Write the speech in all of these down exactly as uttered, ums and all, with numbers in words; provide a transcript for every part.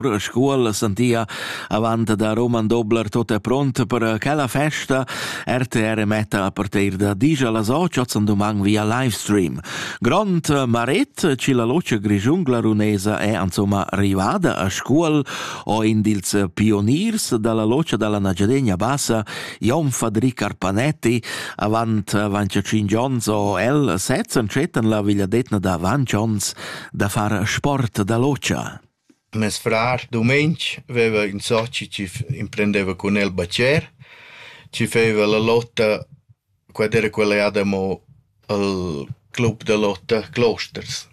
A scuola sentia avant da Roman Dobler tot è pronta per quella festa. R T R metta a partir da dieci alla otto un domani via livestream. Grand Maret, ci la luce grigiungla runesa è insomma arrivata a scuola o in dils pioniers dalla luce dalla Nagedegna Bassa, Jon Fadric Arpanetti, avant Vanciacin Jones o el setzen cetten la vigliadetna da Van Jones da fare sport da luce. Mes frar domenc aveva in soci ci imprendeva con el bacer, ci faceva la lotta, quando era quella adamo al club de lotta Klosters.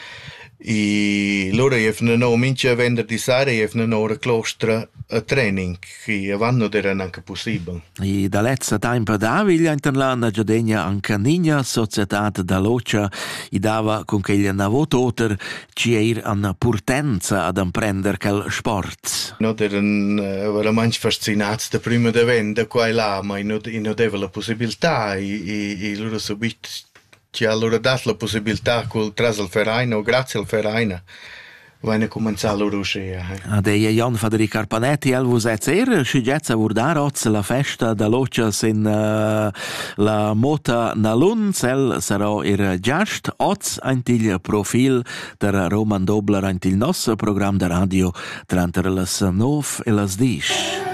E loro avevano mince a venerdì sera avevano ora Klostra a training, che avanti non era neanche possibile. E da lezza tempo d'aviglia in la Nagedegna anche nina società da Locia i dava con che gli navototer ci era una purtenza ad imprendere quel sport. Non erano veramente fascinati da prima da venda qua e là, ma non aveva la possibilità e, e, e loro subito ci ha allora dato la possibilità col tras al Verein o grazie al Verein vanno a cominciare loro uscire. Adeia Jon Fadric Arpanetti el vos ets er, si getza vurdar oz la festa da Locias in uh, la mota nalun, cel sarà er giast oz antil profil der Roman Dobler antil nos program de radio tra entre las nov e las disch.